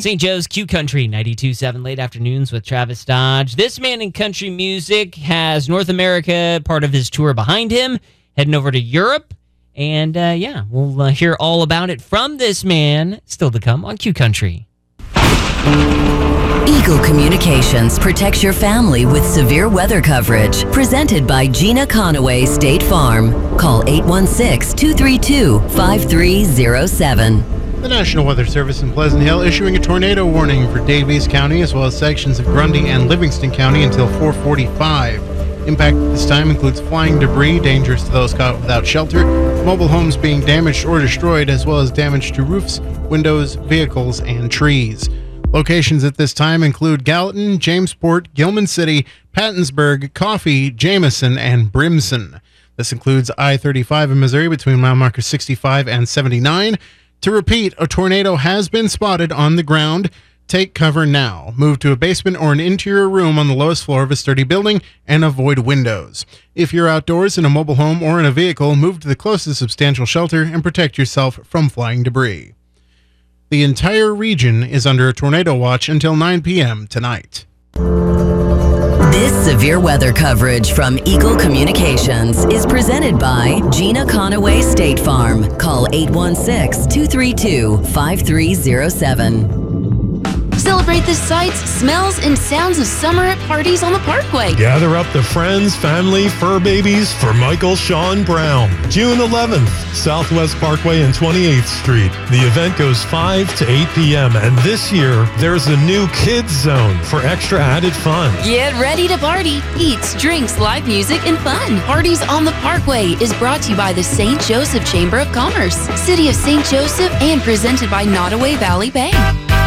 St. Joe's Q Country 92.7 late afternoons with Travis Dodge. This man in country music has North America, part of his tour behind him, heading over to Europe. And we'll hear all about it from this man, still to come on Q Country. Eagle Communications protects your family with severe weather coverage. Presented by Gina Conaway State Farm. Call 816-232-5307. The National Weather Service in Pleasant Hill issuing a tornado warning for Davies County as well as sections of Grundy and Livingston County until 4:45. Impact at this time includes flying debris, dangerous to those caught without shelter, mobile homes being damaged or destroyed, as well as damage to roofs, windows, vehicles, and trees. Locations at this time include Gallatin, Jamesport, Gilman City, Pattonsburg, Coffee, Jameson, and Brimson. This includes I-35 in Missouri between mile marker 65 and 79. To repeat, a tornado has been spotted on the ground. Take cover now. Move to a basement or an interior room on the lowest floor of a sturdy building and avoid windows. If you're outdoors in a mobile home or in a vehicle, move to the closest substantial shelter and protect yourself from flying debris. The entire region is under a tornado watch until 9 p.m. tonight. This severe weather coverage from Eagle Communications is presented by Gina Conaway State Farm. Call 816-232-5307. Celebrate the sights, smells, and sounds of summer at parties on the Parkway. Gather up the friends, family, fur babies for Michael Sean Brown. June 11th, Southwest Parkway and 28th Street. The event goes 5 to 8 p.m. and this year, there's a new kids zone for extra added fun. Get ready to party. Eats, drinks, live music, and fun. Parties on the Parkway is brought to you by the St. Joseph Chamber of Commerce, City of St. Joseph, and presented by Nottoway Valley Bank.